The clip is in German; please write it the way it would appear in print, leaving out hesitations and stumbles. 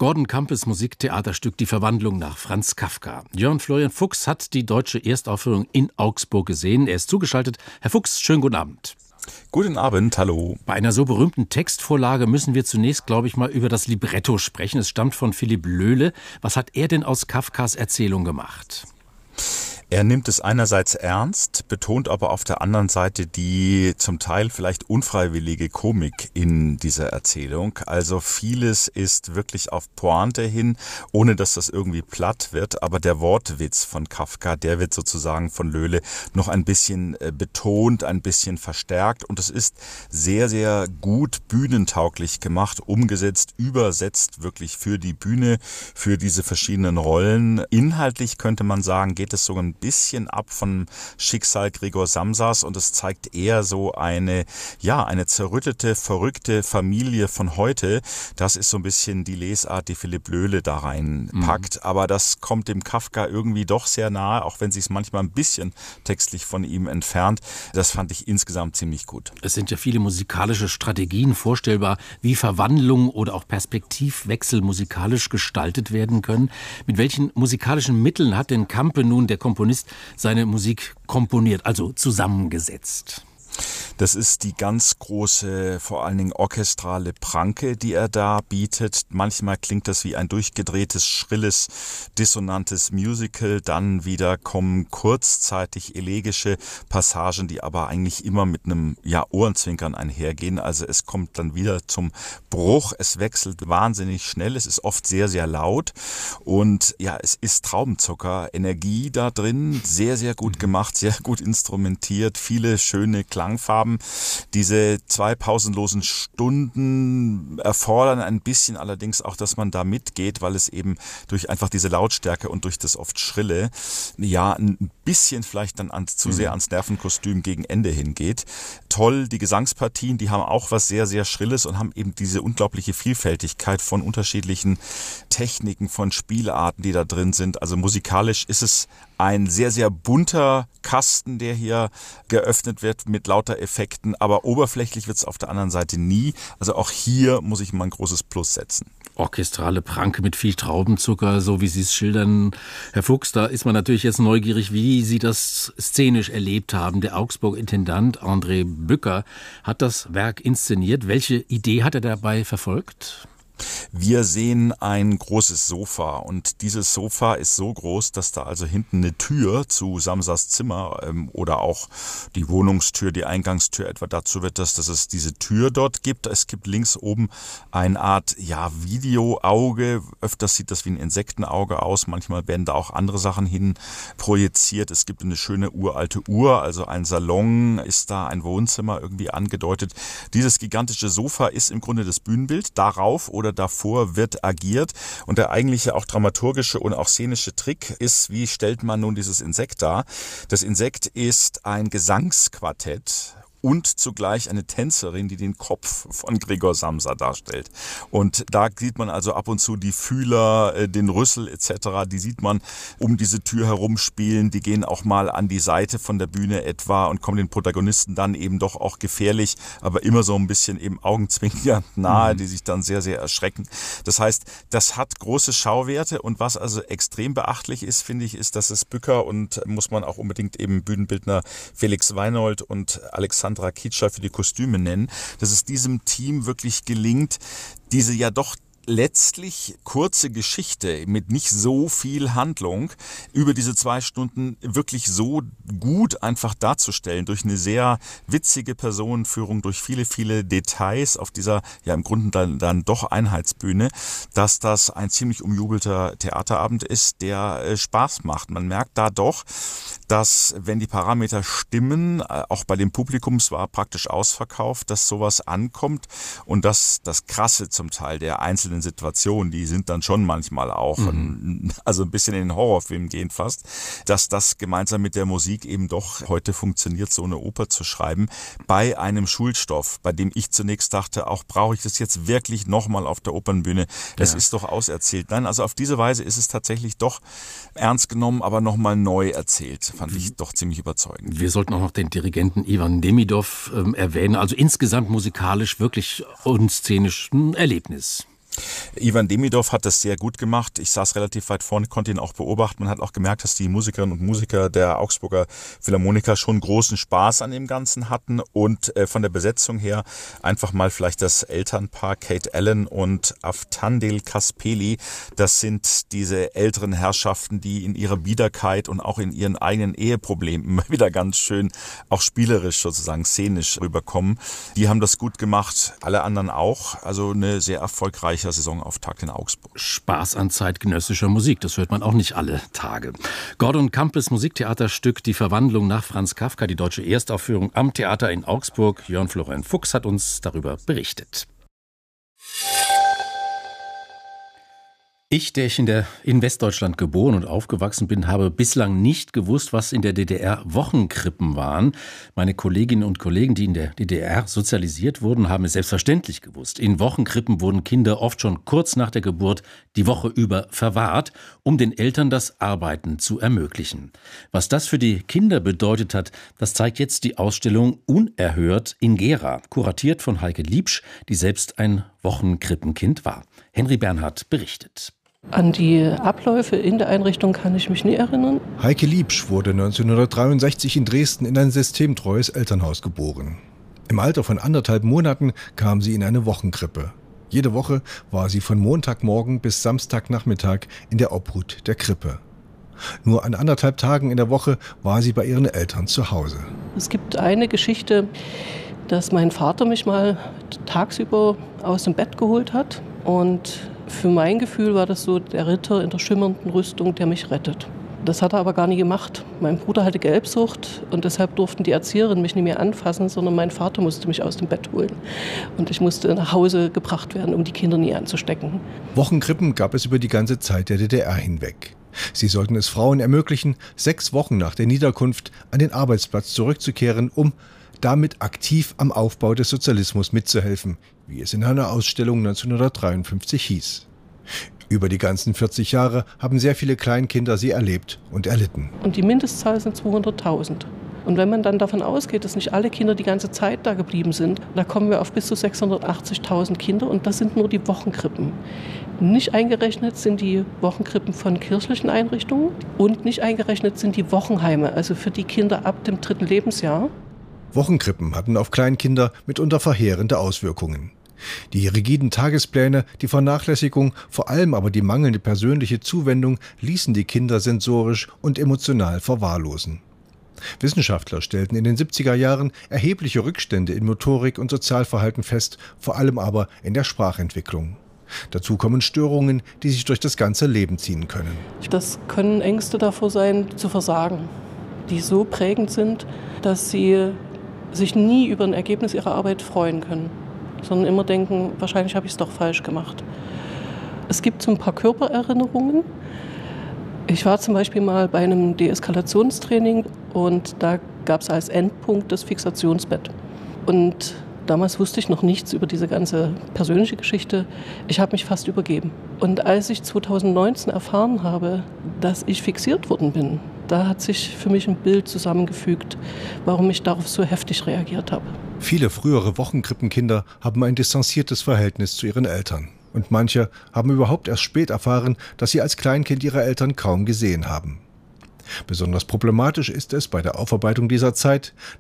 Gordon Campes Musiktheaterstück Die Verwandlung nach Franz Kafka. Jörn Florian Fuchs hat die deutsche Erstaufführung in Augsburg gesehen. Er ist zugeschaltet. Herr Fuchs, schönen guten Abend. Guten Abend, hallo. Bei einer so berühmten Textvorlage müssen wir zunächst, glaube ich, mal über das Libretto sprechen. Es stammt von Philipp Löhle. Was hat er denn aus Kafkas Erzählung gemacht? Er nimmt es einerseits ernst, betont aber auf der anderen Seite die zum Teil vielleicht unfreiwillige Komik in dieser Erzählung. Also vieles ist wirklich auf Pointe hin, ohne dass das irgendwie platt wird. Aber der Wortwitz von Kafka, der wird sozusagen von Löhle noch ein bisschen betont, ein bisschen verstärkt. Und es ist sehr, sehr gut bühnentauglich gemacht, umgesetzt, übersetzt wirklich für die Bühne, für diese verschiedenen Rollen. Inhaltlich könnte man sagen, geht es sogar ein bisschen ab vom Schicksal Gregor Samsas und es zeigt eher so eine zerrüttete, verrückte Familie von heute. Das ist so ein bisschen die Lesart, die Philipp Löhle da reinpackt. Aber das kommt dem Kafka irgendwie doch sehr nahe, auch wenn sich es manchmal ein bisschen textlich von ihm entfernt. Das fand ich insgesamt ziemlich gut. Es sind ja viele musikalische Strategien vorstellbar, wie Verwandlung oder auch Perspektivwechsel musikalisch gestaltet werden können. Mit welchen musikalischen Mitteln hat denn Campe nun, der Komponist, seine Musik komponiert, also zusammengesetzt? Das ist die ganz große, vor allen Dingen orchestrale Pranke, die er da bietet. Manchmal klingt das wie ein durchgedrehtes, schrilles, dissonantes Musical. Dann wieder kommen kurzzeitig elegische Passagen, die aber eigentlich immer mit einem Ohrenzwinkern einhergehen. Also es kommt dann wieder zum Bruch. Es wechselt wahnsinnig schnell. Es ist oft sehr, sehr laut. Und es ist Traubenzucker, Energie da drin. Sehr, sehr gut gemacht, sehr gut instrumentiert. Viele schöne Klangfarben. Diese 2 pausenlosen Stunden erfordern ein bisschen allerdings auch, dass man da mitgeht, weil es eben durch einfach diese Lautstärke und durch das oft Schrille, ein bisschen vielleicht dann zu sehr ans Nervenkostüm gegen Ende hingeht. Toll, die Gesangspartien, die haben auch was sehr, sehr Schrilles und haben eben diese unglaubliche Vielfältigkeit von unterschiedlichen Techniken, von Spielarten, die da drin sind. Also musikalisch ist es ein sehr, sehr bunter Kasten, der hier geöffnet wird mit lauter Effekten, aber oberflächlich wird es auf der anderen Seite nie. Also auch hier muss ich mal ein großes Plus setzen. Orchestrale Pranke mit viel Traubenzucker, so wie Sie es schildern. Herr Fuchs, da ist man natürlich jetzt neugierig, wie Sie das szenisch erlebt haben. Der Augsburg-Intendant André Bücker hat das Werk inszeniert. Welche Idee hat er dabei verfolgt? Wir sehen ein großes Sofa und dieses Sofa ist so groß, dass da also hinten eine Tür zu Samsas Zimmer oder auch die Wohnungstür, die Eingangstür etwa dazu wird, dass es diese Tür dort gibt. Es gibt links oben eine Art Videoauge. Öfters sieht das wie ein Insektenauge aus. Manchmal werden da auch andere Sachen hin projiziert. Es gibt eine schöne uralte Uhr, also ein Salon ist da, ein Wohnzimmer irgendwie angedeutet. Dieses gigantische Sofa ist im Grunde das Bühnenbild. Darauf oder davor wird agiert und der eigentliche auch dramaturgische und auch szenische Trick ist, wie stellt man nun dieses Insekt dar? Das Insekt ist ein Gesangsquartett und zugleich eine Tänzerin, die den Kopf von Gregor Samsa darstellt. Und da sieht man also ab und zu die Fühler, den Rüssel etc., die sieht man um diese Tür herumspielen, die gehen auch mal an die Seite von der Bühne etwa und kommen den Protagonisten dann eben doch auch gefährlich, aber immer so ein bisschen eben augenzwinkernd nahe, die sich dann sehr, sehr erschrecken. Das heißt, das hat große Schauwerte und was also extrem beachtlich ist, finde ich, ist, dass es Bücker und muss man auch unbedingt eben Bühnenbildner Felix Weinold und Alexander Kitscher für die Kostüme nennen, dass es diesem Team wirklich gelingt, diese ja doch letztlich kurze Geschichte mit nicht so viel Handlung über diese 2 Stunden wirklich so gut einfach darzustellen, durch eine sehr witzige Personenführung, durch viele, viele Details auf dieser, im Grunde dann doch Einheitsbühne, dass das ein ziemlich umjubelter Theaterabend ist, der Spaß macht. Man merkt da doch, dass, wenn die Parameter stimmen, auch bei dem Publikum, es war praktisch ausverkauft, dass sowas ankommt und dass das Krasse zum Teil der einzelnen Situationen, die sind dann schon manchmal auch, also ein bisschen in den Horrorfilm gehen fast, dass das gemeinsam mit der Musik eben doch heute funktioniert, so eine Oper zu schreiben, bei einem Schulstoff, bei dem ich zunächst dachte, auch brauche ich das jetzt wirklich nochmal auf der Opernbühne, es ist doch auserzählt. Nein, also auf diese Weise ist es tatsächlich doch ernst genommen, aber nochmal neu erzählt, fand ich doch ziemlich überzeugend. Wir sollten auch noch den Dirigenten Ivan Demidov erwähnen, also insgesamt musikalisch wirklich und szenisch ein Erlebnis. Ivan Demidov hat das sehr gut gemacht. Ich saß relativ weit vorne, konnte ihn auch beobachten. Man hat auch gemerkt, dass die Musikerinnen und Musiker der Augsburger Philharmoniker schon großen Spaß an dem Ganzen hatten und von der Besetzung her einfach mal vielleicht das Elternpaar Kate Allen und Aftandil Kaspeli. Das sind diese älteren Herrschaften, die in ihrer Biederkeit und auch in ihren eigenen Eheproblemen immer wieder ganz schön auch spielerisch sozusagen szenisch rüberkommen. Die haben das gut gemacht, alle anderen auch. Also eine sehr erfolgreiche Saisonauftakt in Augsburg. Spaß an zeitgenössischer Musik, das hört man auch nicht alle Tage. Gordon Campes Musiktheaterstück Die Verwandlung nach Franz Kafka, die deutsche Erstaufführung am Theater in Augsburg. Jörn Florian Fuchs hat uns darüber berichtet. Ich, der in Westdeutschland geboren und aufgewachsen bin, habe bislang nicht gewusst, was in der DDR Wochenkrippen waren. Meine Kolleginnen und Kollegen, die in der DDR sozialisiert wurden, haben es selbstverständlich gewusst. In Wochenkrippen wurden Kinder oft schon kurz nach der Geburt die Woche über verwahrt, um den Eltern das Arbeiten zu ermöglichen. Was das für die Kinder bedeutet hat, das zeigt jetzt die Ausstellung Unerhört in Gera, kuratiert von Heike Liebsch, die selbst ein Wochenkrippenkind war. Henry Bernhard berichtet. An die Abläufe in der Einrichtung kann ich mich nie erinnern. Heike Liebsch wurde 1963 in Dresden in ein systemtreues Elternhaus geboren. Im Alter von 1,5 Monaten kam sie in eine Wochenkrippe. Jede Woche war sie von Montagmorgen bis Samstagnachmittag in der Obhut der Krippe. Nur an 1,5 Tagen in der Woche war sie bei ihren Eltern zu Hause. Es gibt eine Geschichte, dass mein Vater mich mal tagsüber aus dem Bett geholt hat. Und für mein Gefühl war das so der Ritter in der schimmernden Rüstung, der mich rettet. Das hat er aber gar nie gemacht. Mein Bruder hatte Gelbsucht und deshalb durften die Erzieherinnen mich nicht mehr anfassen, sondern mein Vater musste mich aus dem Bett holen. Und ich musste nach Hause gebracht werden, um die Kinder nie anzustecken. Wochenkrippen gab es über die ganze Zeit der DDR hinweg. Sie sollten es Frauen ermöglichen, 6 Wochen nach der Niederkunft an den Arbeitsplatz zurückzukehren, um damit aktiv am Aufbau des Sozialismus mitzuhelfen, wie es in einer Ausstellung 1953 hieß. Über die ganzen 40 Jahre haben sehr viele Kleinkinder sie erlebt und erlitten. Und die Mindestzahl sind 200.000. Und wenn man dann davon ausgeht, dass nicht alle Kinder die ganze Zeit da geblieben sind, da kommen wir auf bis zu 680.000 Kinder und das sind nur die Wochenkrippen. Nicht eingerechnet sind die Wochenkrippen von kirchlichen Einrichtungen und nicht eingerechnet sind die Wochenheime, also für die Kinder ab dem 3. Lebensjahr. Wochenkrippen hatten auf Kleinkinder mitunter verheerende Auswirkungen. Die rigiden Tagespläne, die Vernachlässigung, vor allem aber die mangelnde persönliche Zuwendung ließen die Kinder sensorisch und emotional verwahrlosen. Wissenschaftler stellten in den 70er Jahren erhebliche Rückstände in Motorik und Sozialverhalten fest, vor allem aber in der Sprachentwicklung. Dazu kommen Störungen, die sich durch das ganze Leben ziehen können. Das können Ängste davor sein, zu versagen, die so prägend sind, dass sie sich nie über ein Ergebnis ihrer Arbeit freuen können, sondern immer denken, wahrscheinlich habe ich es doch falsch gemacht. Es gibt so ein paar Körpererinnerungen. Ich war zum Beispiel mal bei einem Deeskalationstraining und da gab es als Endpunkt das Fixationsbett. Und damals wusste ich noch nichts über diese ganze persönliche Geschichte. Ich habe mich fast übergeben. Und als ich 2019 erfahren habe, dass ich fixiert worden bin, da hat sich für mich ein Bild zusammengefügt, warum ich darauf so heftig reagiert habe. Viele frühere Wochenkrippenkinder haben ein distanziertes Verhältnis zu ihren Eltern. Und manche haben überhaupt erst spät erfahren, dass sie als Kleinkind ihre Eltern kaum gesehen haben. Besonders problematisch ist es bei der Aufarbeitung dieser Zeit,